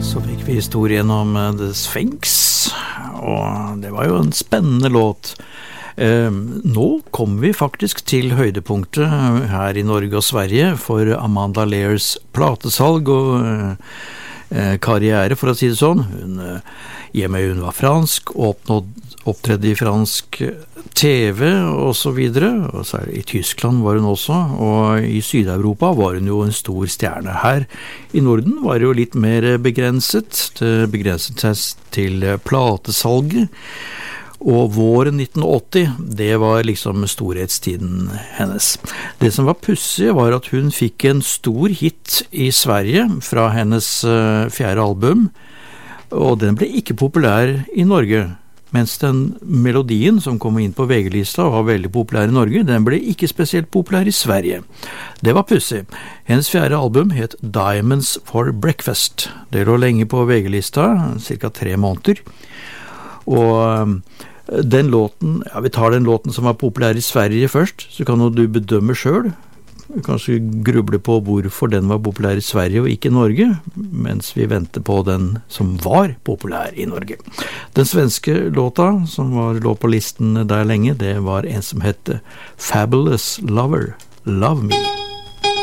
Så fikk vi historien om The Sphinx, og det var jo en spennende låt. Nå kommer vi faktisk til høydepunktet her i Norge og Sverige for Amanda Lears platesalg og karriere, for å si det sånn. Hun var fransk, opptredde i fransk TV og så videre, og så i Tyskland var hun også, og i Syd-Europa var hun jo en stor stjerne. Her i Norden var det jo litt mer begrenset, det begrenset seg til platesalget, og våren 1980, det var liksom storhetstiden hennes. Det som var pussig var at hun fikk en stor hit i Sverige fra hennes fjerde album, og den ble ikke populær i Norge, mens den melodien som kom inn på VG-lista og var veldig populær i Norge, den ble ikke spesielt populær i Sverige. Det var pussig. Hennes fjerde album het Diamonds for Breakfast. Det lå lenge på VG-lista, cirka 3 måneder, og den låten, vi tar den låten som var populær i Sverige først, så kan du bedømme selv, kanskje gruble på hvorfor den var populær i Sverige og ikke i Norge, mens vi venter på den som var populær i Norge. Den svenske låta som lå på listen der lenge, det var en som hette Fabulous Lover, Love Me.